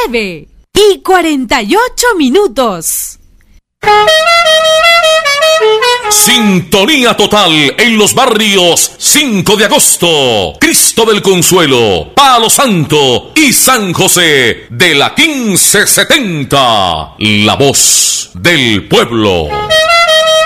9:48. Sintonía total en los barrios 5 de agosto, Cristo del Consuelo, Palo Santo y San José de la 1570. La voz del pueblo.